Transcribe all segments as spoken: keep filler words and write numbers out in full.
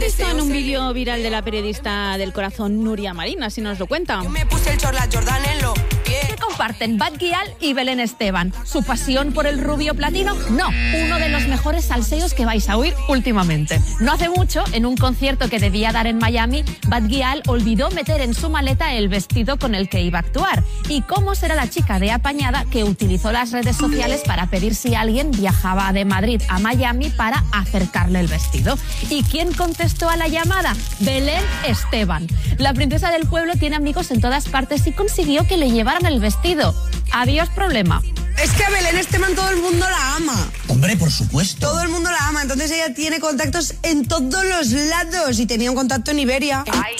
visto en un vídeo viral de la periodista del corazón Nuria Marín, así nos lo cuenta. Yo me puse el chorla Jordan en los pies. ¿Qué comparten Bad Gyal y Belén Esteban? ¿Su pasión por el rubio platino? No, uno de los mejores salseos que vais a oír últimamente. No hace mucho, en un concierto que debía dar en Miami, Bad Gyal olvidó meter en su maleta el vestido con el que iba a actuar. ¿Y cómo será la chica de apañada que utilizó las redes sociales para pedir si alguien viajaba de Madrid a Miami para acercarle el vestido? ¿Y quién contestó a la llamada? Belén Esteban. La princesa del pueblo tiene amigos en todas partes y consiguió que le llevaran el vestido. Adiós problema. Es que a Belén Esteban todo el mundo la ama. Hombre, por supuesto. Todo el mundo la ama, entonces ella tiene contactos en todos los lados y tenía un contacto en Iberia. Ay.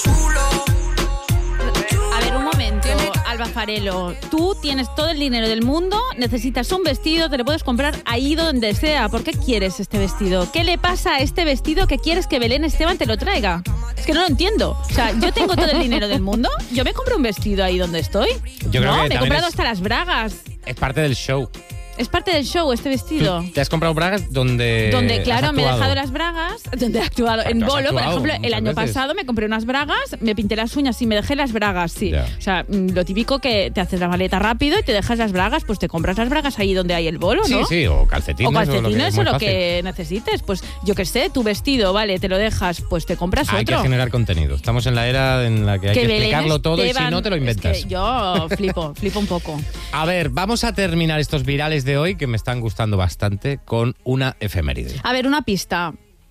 A ver, un momento, Alba Farelo. Tú tienes todo el dinero del mundo, necesitas un vestido, te lo puedes comprar ahí donde sea. ¿Por qué quieres este vestido? ¿Qué le pasa a este vestido que quieres que Belén Esteban te lo traiga? Es que no lo entiendo. O sea, yo tengo todo el dinero del mundo, yo me compro un vestido ahí donde estoy. Yo creo no, que me he comprado es, hasta las bragas. Es parte del show. Es parte del show este vestido. ¿Te has comprado bragas donde Donde, claro, has me he actuado? dejado las bragas, donde he actuado. En Has Bolo, por actuado ejemplo, el muchas año veces. pasado me compré unas bragas, me pinté las uñas y me dejé las bragas, sí. Ya. O sea, mm, lo típico que te haces la maleta rápido y te dejas las bragas, pues te compras las bragas ahí donde hay el Bolo, ¿no? Sí, sí, o calcetines. O calcetines o lo que, es o muy lo fácil. que necesites. Pues yo qué sé, tu vestido, vale, te lo dejas, pues te compras Hay otro. que generar contenido. Estamos en la era en la que hay que, Belén explicarlo todo y si Esteban- no te lo inventas. Es que yo flipo, flipo un poco. A ver, vamos a terminar estos virales de hoy que me están gustando bastante con una efeméride. A ver, una pista.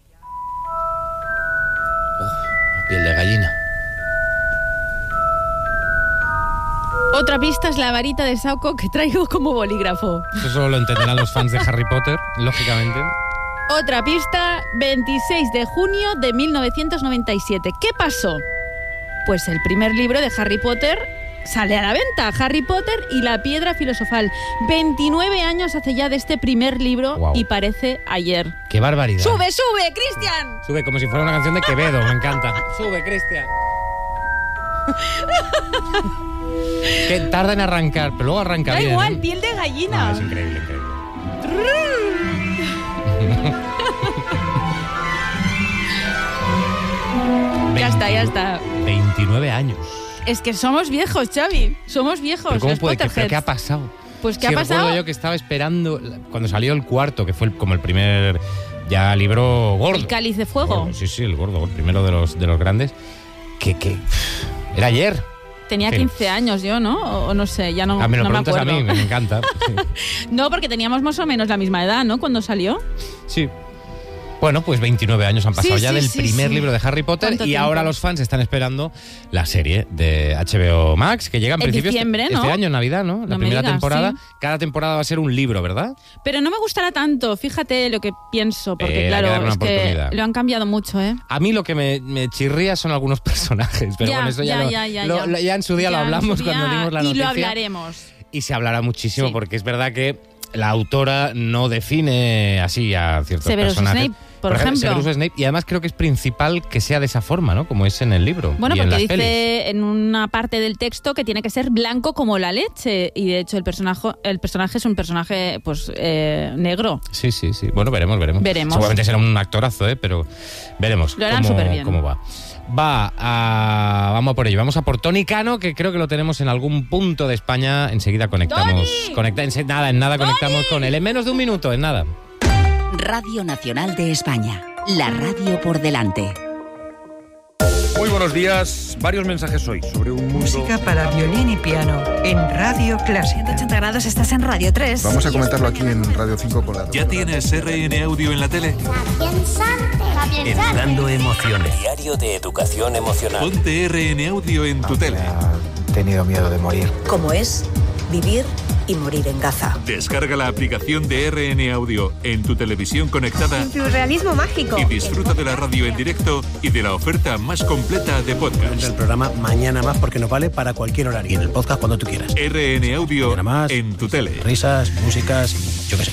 La piel de gallina. Otra pista es la varita de Sauco que traigo como bolígrafo. Eso solo lo entenderán los fans de Harry Potter, lógicamente. Otra pista, veintiséis de junio de mil novecientos noventa y siete. ¿Qué pasó? Pues el primer libro de Harry Potter sale a la venta, Harry Potter y la piedra filosofal. veintinueve años hace ya de este primer libro. Wow. Y parece ayer. ¡Qué barbaridad! ¡Sube, sube, Cristian! Sube como si fuera una canción de Quevedo, me encanta. ¡Sube, Cristian! Que tarda en arrancar, pero luego arranca Da bien. igual, ¿eh? piel de gallina. Ah, es increíble, increíble. Ya está, ya está. veintinueve años. Es que somos viejos, Xavi. Somos viejos. ¿Pero cómo los puede? ¿Qué, Potterheads. ¿Qué ha pasado? Pues ¿qué Sí, ha pasado? recuerdo yo que estaba esperando cuando salió el cuarto, que fue el- como el primer ya libro gordo. El cáliz de fuego. Gordo, sí, sí, el gordo, el primero de los, de los grandes. Que, que era ayer. Tenía Sí. quince años yo, ¿no? O, o no sé, ya no, Ah, me lo no me preguntas a acuerdo. mí, me encanta. Sí. No, porque teníamos más o menos la misma edad, ¿no? Cuando salió. Sí. Bueno, pues veintinueve años han pasado Sí, ya sí, del sí, primer sí. libro de Harry Potter y ¿Cuánto tiempo? ahora los fans están esperando la serie de H B O Max, que llega en, En principio diciembre, este, ¿no? este año, en Navidad, ¿no? La No me primera digas, temporada. sí. Cada temporada va a ser un libro, ¿verdad? Pero no me gustará tanto, fíjate lo que pienso, porque Eh, hay que claro, darle una es que oportunidad. lo han cambiado mucho, ¿eh? A mí lo que me, me chirría son algunos personajes, pero Ya, bueno, eso ya, ya, lo- ya, ya, lo- ya. lo- ya en su día Ya lo en hablamos su cuando día, dimos la y noticia. lo hablaremos. Y se hablará muchísimo Sí. porque es verdad que la autora no define así a ciertos Severus personajes. Snape, por ejemplo. Severus Snape, y además creo que es principal que sea de esa forma, ¿no? Como es en el libro. Bueno, y en porque las pelis. dice en una parte del texto que tiene que ser blanco como la leche. Y de hecho el personaje, el personaje es un personaje pues eh, negro. Sí, sí, sí. Bueno, veremos, veremos. Veremos. Seguramente será un actorazo, ¿eh? Pero veremos Lo harán cómo, superbién. cómo va. Va a... Vamos a por ello. Vamos a por Tony Cano, que creo que lo tenemos en algún punto de España. Enseguida conectamos. ¡Tony! Conecta, en, nada, en nada conectamos con él. En menos de un minuto, en nada. Radio Nacional de España. La radio por delante. Muy buenos días. Varios mensajes hoy sobre un mundo... Música para violín y piano en Radio Clásica. ciento ochenta grados, estás en Radio tres. Vamos a comentarlo aquí en Radio cinco con la... ¿Ya tienes R N Audio en la tele? Entrando emociones. Diario de Educación Emocional. Ponte R N Audio en tu tele. He tenido miedo de morir. Como es vivir y morir en Gaza. Descarga la aplicación de R N Audio en tu televisión conectada Surrealismo mágico. y disfruta de la radio en directo y de la oferta más completa de podcast. El programa Mañana Más porque nos vale para cualquier horario. Y en el podcast cuando tú quieras. R N Audio Mañana Más, en tu tele. Risas, músicas,